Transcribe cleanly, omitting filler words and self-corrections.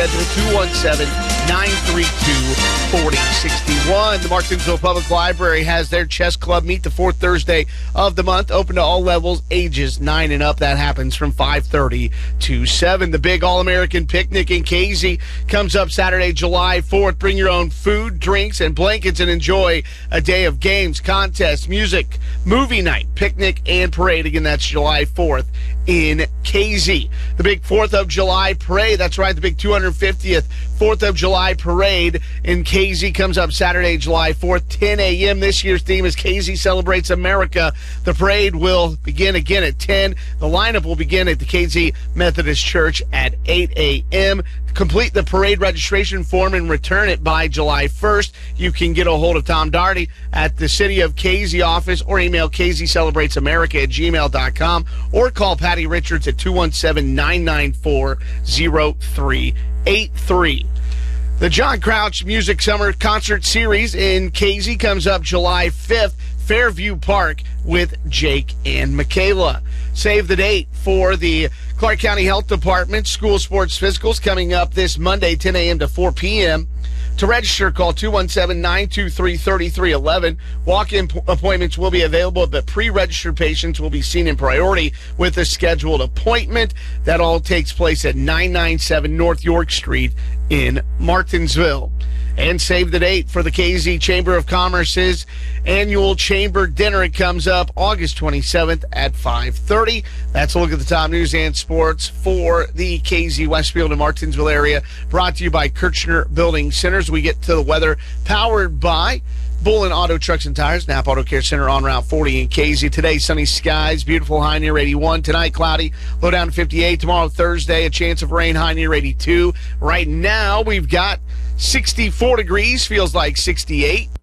schedule, 217-932-4061. The Martinsville Public Library has their chess club meet the fourth Thursday of the month, open to all levels, ages 9 and up. That happens from 5:30 to 7. The big All-American Picnic in Casey comes up Saturday, July 4th. Bring your own food, drinks, and blankets and enjoy a day of games, contests, music, movie night, picnic, and parade. Again, that's July 4th in Casey. The big 4th of July parade, that's right, the big 250th 4th of July parade in Casey comes up Saturday, July 4th, 10 a.m. This year's theme is Casey Celebrates America. The parade will begin again at 10. The lineup will begin at the Casey Methodist Church at 8 a.m. Complete the parade registration form and return it by July 1st. You can get a hold of Tom Daugherty at the City of Casey office or email caseycelebratesamerica@gmail.com or call Patty Richards at 217-994-0383. The John Crouch Music Summer Concert Series in Casey comes up July 5th, Fairview Park with Jake and Michaela. Save the date for the Clark County Health Department School Sports Physicals coming up this Monday, 10 a.m. to 4 p.m. To register, call 217-923-3311. Walk-in appointments will be available, but pre-registered patients will be seen in priority with a scheduled appointment. That all takes place at 997 North York Street in Martinsville. And save the date for the Casey Chamber of Commerce's annual chamber dinner. It comes up August 27th at 5:30. That's a look at the top news and sports for the Casey, Westfield, and Martinsville area. Brought to you by Kirchner Building Centers. We get to the weather powered by Bullen Auto Trucks and Tires, Napa Auto Care Center on Route 40 in Casey. Today, sunny skies, beautiful, high near 81. Tonight, cloudy, low down to 58. Tomorrow, Thursday, a chance of rain, high near 82. Right now, we've got 64 degrees, feels like 68.